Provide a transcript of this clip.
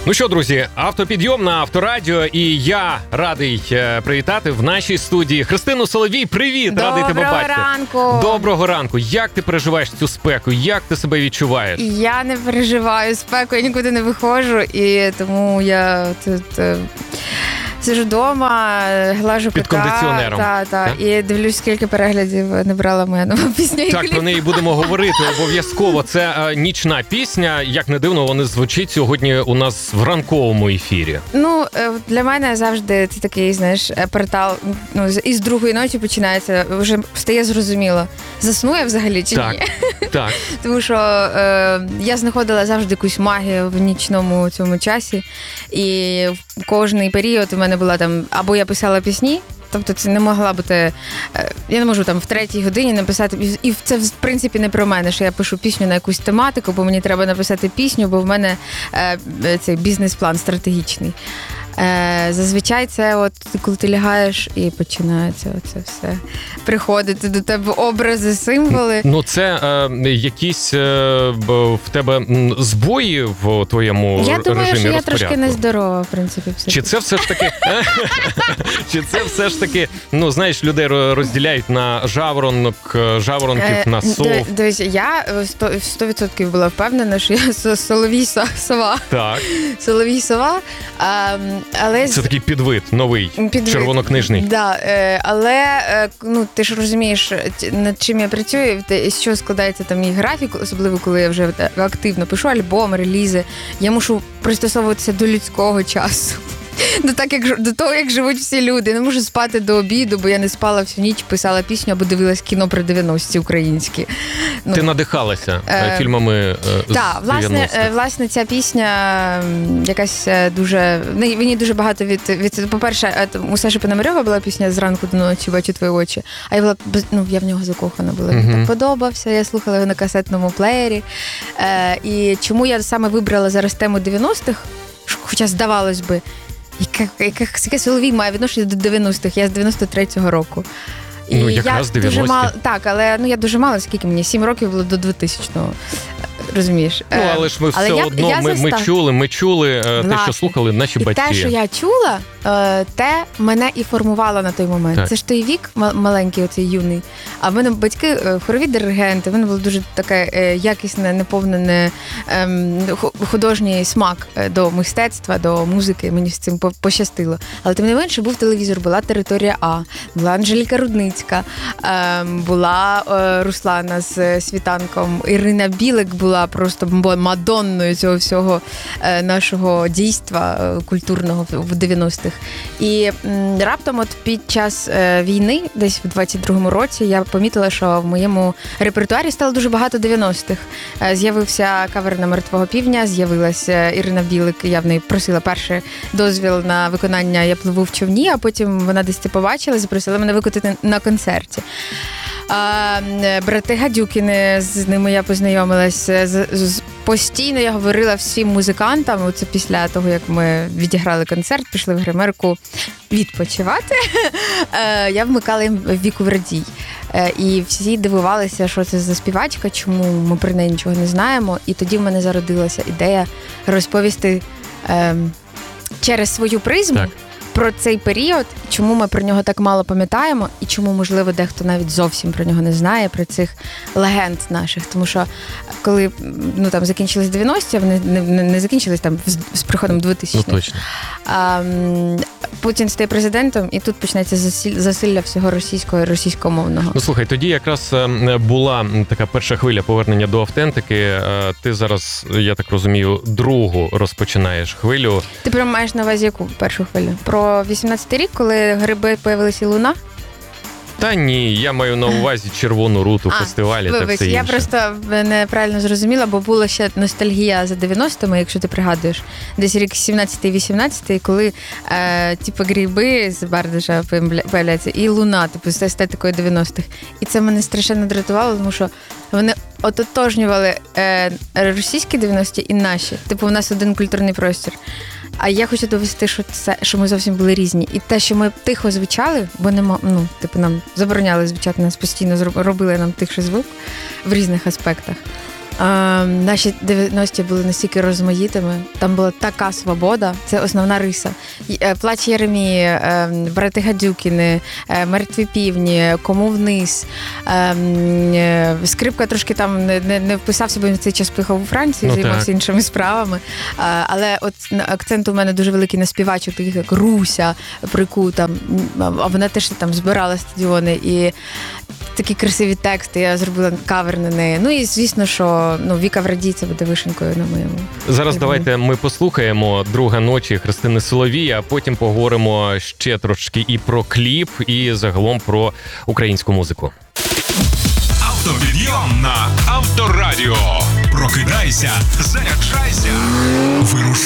Ну що, друзі, автопідйом на Авторадіо, і я радий привітати в нашій студії Христину Соловій. Привіт! Радий тебе бачити. Доброго ранку! Доброго ранку! Як ти переживаєш цю спеку? Як ти себе відчуваєш? Я не переживаю спеку, я нікуди не виходжу, і тому я тут сиджу вдома, глажу під кота. кондиціонером. Так. І дивлюсь, скільки переглядів набрала моя нова пісня. І так, кліп. про неї будемо говорити обов'язково. Це нічна пісня. Як не дивно, вона звучить сьогодні у нас в ранковому ефірі. Ну, для мене завжди це такий, знаєш, портал, із другої ночі починається, вже стає зрозуміло, засну я взагалі чи так, ні. Так. Тому що я знаходила завжди якусь магію в нічному цьому часі, і в кожний період у мене була там, або я писала пісні, тобто це не могла бути, я не можу там в 3-й годині написати, і це в принципі не про мене, що я пишу пісню на якусь тематику, бо мені треба написати пісню, бо в мене цей бізнес-план стратегічний. Зазвичай це от коли ти лягаєш і починається оце все приходити до тебе образи, символи. Ну це якісь в тебе збої в твоєму режимі розпорядку? Я думаю, що я трошки нездорова, в принципі. Чи це все ж таки, ну знаєш, людей розділяють на жаворонків, на сов. Дивись, я 100% була впевнена, що я соловій сова. Так. Соловій сова. Але це такий підвид, новий, червонокнижний. Да, але ну, ти ж розумієш, над чим я працюю, з чого складається там мій графік, особливо коли я вже активно пишу альбом, релізи. Я мушу пристосовуватися до людського часу. До того, як живуть всі люди. Не можу спати до обіду, бо я не спала всю ніч, писала пісню або дивилась кіно про 90-ті українські. Ти надихалася фільмами з 90-х? Власне, ця пісня якась дуже... Мені дуже багато від... По-перше, Муса Пономарьова була пісня «Зранку до ночі бачу твої очі», а я в нього закохана була. Мені так подобався, я слухала його на касетному плеєрі. І чому я саме вибрала зараз тему 90-х, хоча здавалось би, яке Соловій має відношення до 90-х, я з 93-го року. І ну, якраз 90-ті. Так, але я дуже мало, скільки мені, 7 років було до 2000-го. Розумієш? Ну, але ж ми все одно, ми чули те, що слухали наші батьки. І те, що я чула, те мене і формувало на той момент. Так. Це ж той вік маленький, оцей юний. А в мене батьки хорові диригенти, в мене було дуже таке якісне, наповнене художній смак до мистецтва, до музики. Мені з цим пощастило. Але тим не менше був телевізор, була «Територія А», була Анжеліка Рудницька, була Руслана з «Світанком», Ірина Білик була просто мадонною цього всього нашого дійства культурного в 90-х. І раптом от під час війни, десь в 22-му році, я помітила, що в моєму репертуарі стало дуже багато 90-х. З'явився кавер на «Мертвого півня», з'явилася Ірина Білик, я в неї просила перший дозвіл на виконання «Я пливу в човні», а потім вона десь це побачила, запросила мене виконати на концерті. Брати Гадюкіни, з ними я познайомилась. Постійно я говорила всім музикантам, оце після того, як ми відіграли концерт, пішли в гримерку відпочивати, я вмикала їм «Віку в радій». І всі дивувалися, що це за співачка, чому ми про неї нічого не знаємо. І тоді в мене зародилася ідея розповісти через свою призму, так, про цей період, чому ми про нього так мало пам'ятаємо, і чому, можливо, дехто навіть зовсім про нього не знає, про цих легенд наших. Тому що, коли там закінчились 90-ті, вони не закінчились там з приходом 2000-х. Ну, точно. Путін стає президентом, і тут почнеться засилля всього російського і російськомовного. Ну, слухай, тоді якраз була така перша хвиля повернення до автентики. Ти зараз, я так розумію, другу розпочинаєш хвилю. Ти прямо маєш на увазі яку першу хвилю? Про 18-й рік, коли гриби появилися і луна? Та ні, я маю на увазі «Червону руту», фестивалі та все інше. Я просто неправильно зрозуміла, бо була ще ностальгія за 90-ми, якщо ти пригадуєш. Десь рік 17-18, коли гриби з Бардажа появляються, і луна, з естетикою 90-х. І це мене страшенно дратувало, тому що вони ототожнювали російські 90-ті і наші. У нас один культурний простір. А я хочу довести, що ми зовсім були різні. І те, що ми тихо звучали, бо нам забороняли звучати, нас постійно робили нам тихший звук в різних аспектах. Наші 90-ті були настільки розмаїтими, там була така свобода, це основна риса. Плач Єремії, брати Гадюкіни, Мертві півні, Кому вниз. Скрипка трошки там не вписався, бо він в цей час поїхав у Францію, займався іншими справами. Але от акцент у мене дуже великий на співачок, таких як Руся, Прику, там, а вона теж там збирала стадіони. І такі красиві тексти, я зробила кавер на неї. Ну і звісно, що Віка Врадій, це буде вишенькою на моєму. Зараз давайте ми послухаємо «Друга ночі» Христини Соловій, а потім поговоримо ще трошки і про кліп, і загалом про українську музику. Автопідйом на Авторадіо. Прокидайся, заряджайся, вирушай.